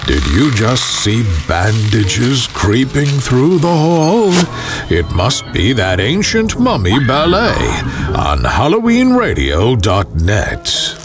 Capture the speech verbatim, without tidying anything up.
Did you just see bandages creeping through the hall? It must be that ancient mummy ballet on Halloween Radio dot net.